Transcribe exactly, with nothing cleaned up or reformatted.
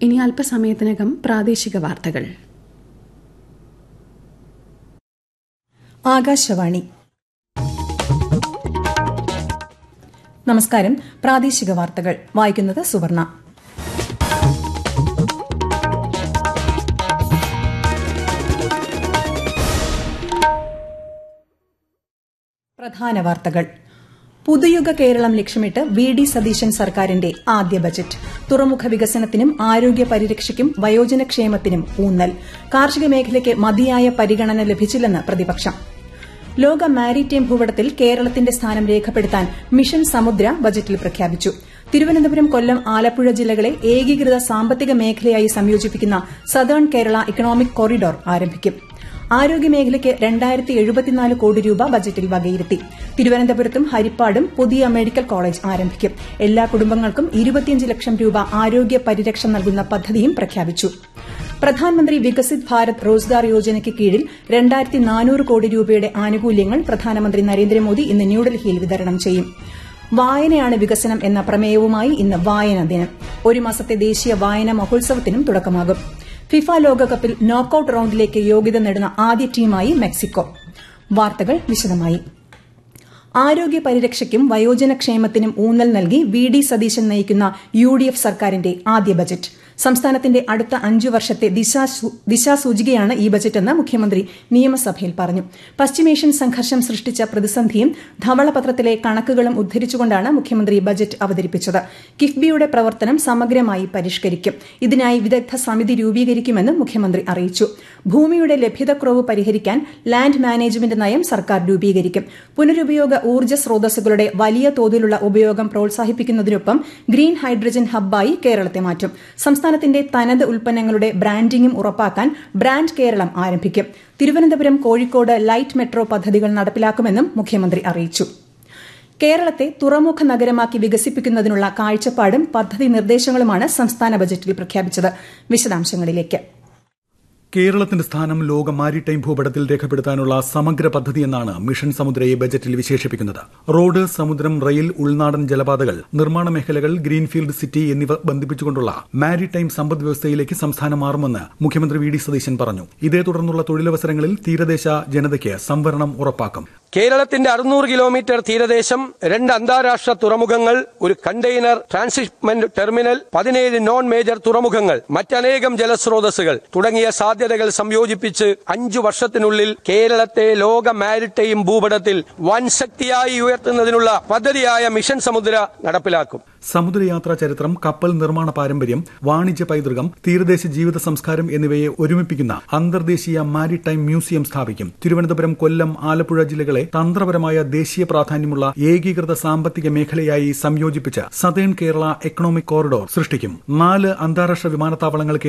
ഇനി അല്പസമയത്തിനകം പ്രാദേശിക വാർത്തകൾ. ആകാശവാണി. നമസ്കാരം. പ്രാദേശിക വാർത്തകൾ വായിക്കുന്നത് സുവർണ. പ്രധാന വാർത്തകൾ. പുതുയുഗ കേരളം ലക്ഷ്യമിട്ട് വി ഡി സതീശൻ സർക്കാരിന്റെ ആദ്യ ബജറ്റ്. തുറമുഖ വികസനത്തിനും ആരോഗ്യ പരിരക്ഷയ്ക്കും വയോജനക്ഷേമത്തിനും ഊന്നൽ. കാർഷിക മേഖലയ്ക്ക് മതിയായ പരിഗണന ലഭിച്ചില്ലെന്ന് പ്രതിപക്ഷം. ലോക മാരിടൈം ഭൂപടത്തിൽ കേരളത്തിന്റെ സ്ഥാനം രേഖപ്പെടുത്താൻ മിഷൻ സമുദ്ര ബജറ്റിൽ പ്രഖ്യാപിച്ചു. തിരുവനന്തപുരം, കൊല്ലം, ആലപ്പുഴ ജില്ലകളെ ഏകീകൃത സാമ്പത്തിക മേഖലയായി സംയോജിപ്പിക്കുന്ന സതേൺ കേരള ഇക്കണോമിക് കോറിഡോർ ആരംഭിക്കും. ആരോഗ്യമേഖലയ്ക്ക് രണ്ടായിരത്തി എഴുപത്തിനാല് കോടി രൂപ ബജറ്റിൽ വകയിരുത്തി. തിരുവനന്തപുരത്തും ഹരിപ്പാടും പുതിയ മെഡിക്കൽ കോളേജ് ആരംഭിക്കും. എല്ലാ കുടുംബങ്ങൾക്കും ഇരുപത്തിയഞ്ച് ലക്ഷം രൂപ ആരോഗ്യ പരിരക്ഷ നൽകുന്ന പദ്ധതിയും പ്രഖ്യാപിച്ചു. പ്രധാനമന്ത്രി വികസിത് ഭാരത് റോസ്ഗാർ യോജനയ്ക്ക് കീഴിൽ രണ്ടായിരത്തി നാനൂറ് കോടി രൂപയുടെ ആനുകൂല്യങ്ങൾ പ്രധാനമന്ത്രി നരേന്ദ്രമോദി ഇന്ന് ന്യൂഡൽഹിയിൽ വിതരണം ചെയ്യും. വായനയാണ് വികസനം എന്ന പ്രമേയവുമായി ഇന്ന് വായനാ ദിനം. ഒരു മാസത്തെ ദേശീയ വായനാ മഹോത്സവത്തിനും തുടക്കമാകും. ഫിഫ ലോകകപ്പിൽ നോക്കൌട്ട് റൌണ്ടിലേക്ക് യോഗ്യത നേടുന്ന ആദ്യ ടീമായി മെക്സിക്കോ. വാർത്തകൾ വിശദമായി. ആരോഗ്യ പരിരക്ഷയ്ക്കും വയോജനക്ഷേമത്തിനും ഊന്നൽ നൽകി വി ഡി സതീശൻ നയിക്കുന്ന യു ഡി എഫ് സർക്കാരിന്റെ ആദ്യ ബജറ്റ്. സംസ്ഥാനത്തിന്റെ അടുത്ത അഞ്ചു വർഷത്തെ ദിശാസൂചികയാണ് ഈ ബജറ്റെന്ന് മുഖ്യമന്ത്രി നിയമസഭയിൽ പറഞ്ഞു. പശ്ചിമേഷ്യൻ സംഘർഷം സൃഷ്ടിച്ച പ്രതിസന്ധിയും ധവളപത്രത്തിലെ കണക്കുകളും ഉദ്ധരിച്ചുകൊണ്ടാണ് മുഖ്യമന്ത്രി ബജറ്റ് അവതരിപ്പിച്ചത്. കിഫ്ബിയുടെ പ്രവർത്തനം സമഗ്രമായി പരിഷ്കരിക്കും. ഇതിനായി വിദഗ്ധ സമിതി രൂപീകരിക്കുമെന്നും മുഖ്യമന്ത്രി അറിയിച്ചു. ഭൂമിയുടെ ലഭ്യതക്കുറവ് പരിഹരിക്കാൻ ലാൻഡ് മാനേജ്മെന്റ് നയം സർക്കാർ രൂപീകരിക്കും. പുനരുപയോഗ ഊർജ്ജ സ്രോതസ്സുകളുടെ വലിയ തോതിലുള്ള ഉപയോഗം പ്രോത്സാഹിപ്പിക്കുന്നതിനൊപ്പം ഗ്രീൻ ഹൈഡ്രജൻ ഹബ്ബായി കേരളത്തെ മാറ്റും. സംസ്ഥാനത്തിന്റെ തനത് ഉൽപ്പന്നങ്ങളുടെ ബ്രാൻഡിംഗും ഉറപ്പാക്കാൻ ബ്രാൻഡ് കേരളം ആരംഭിക്കും. തിരുവനന്തപുരം, കോഴിക്കോട് ലൈറ്റ് മെട്രോ പദ്ധതികൾ നടപ്പിലാക്കുമെന്നും മുഖ്യമന്ത്രി അറിയിച്ചു. കേരളത്തെ തുറമുഖ നഗരമാക്കി വികസിപ്പിക്കുന്നതിനുള്ള കാഴ്ചപ്പാടും പദ്ധതി നിർദ്ദേശങ്ങളുമാണ് സംസ്ഥാന ബജറ്റിൽ പ്രഖ്യാപിച്ചത്. വിശദാംശങ്ങളിലേക്ക്. കേരളത്തിന്റെ സ്ഥാനം ലോക മാരിടൈം ഭൂപടത്തിൽ രേഖപ്പെടുത്താനുള്ള സമഗ്ര പദ്ധതിയെന്നാണ് മിഷൻ സമുദ്രയെ ബജറ്റിൽ വിശേഷിപ്പിക്കുന്നത്. റോഡ്, സമുദ്രം, റെയിൽ, ഉൾനാടൻ ജലപാതകൾ, നിർമ്മാണ മേഖലകൾ, ഗ്രീൻഫീൽഡ് സിറ്റി എന്നിവ ബന്ധിപ്പിച്ചുകൊണ്ടുള്ള മാരിടൈം സമ്പദ് വ്യവസ്ഥയിലേക്ക് സംസ്ഥാനം മാറുമെന്ന് മുഖ്യമന്ത്രി വി ഡി സതീശൻ പറഞ്ഞു. ഇതേ തുടർന്നുള്ള തൊഴിലവസരങ്ങളിൽ തീരദേശ ജനതയ്ക്ക് സംവരണം ഉറപ്പാക്കും. കേരളത്തിന്റെ അറുന്നൂറ് കിലോമീറ്റർ തീരദേശം, രണ്ട് അന്താരാഷ്ട്ര തുറമുഖങ്ങൾ, ഒരു കണ്ടെയ്നർ ട്രാൻസ്ഷിപ്മെന്റ് ടെർമിനൽ, പതിനേഴ് നോൺ മേജർ തുറമുഖങ്ങൾ, മറ്റനേകം ജലസ്രോതസ്സുകൾ തുടങ്ങിയ സാധ്യതകൾ സംയോജിപ്പിച്ച് അഞ്ചു വർഷത്തിനുള്ളിൽ കേരളത്തെ ലോക മാരിടൈം ഭൂപടത്തിൽ വൻ ശക്തിയായി ഉയർത്തുന്നതിനുള്ള പദ്ധതിയായ മിഷൻ സമുദ്ര നടപ്പിലാക്കും. സമുദ്രയാത്രാ ചരിത്രം, കപ്പൽ നിർമ്മാണ പാരമ്പര്യം, വാണിജ്യ പൈതൃകം, തീരദേശ ജീവിത സംസ്കാരം എന്നിവയെ ഒരുമിപ്പിക്കുന്ന അന്തർദേശീയ മാരിടൈം മ്യൂസിയം സ്ഥാപിക്കും. തിരുവനന്തപുരം, കൊല്ലം, ആലപ്പുഴ ജില്ലകളെ തന്ത്രപരമായ ദേശീയ പ്രാധാന്യമുള്ള ഏകീകൃത സാമ്പത്തിക മേഖലയായി സംയോജിപ്പിച്ച് സതേൺ കേരള എക്കണോമിക് കോറിഡോർ സൃഷ്ടിക്കും. നാല് അന്താരാഷ്ട്ര വിമാനത്താവളങ്ങൾ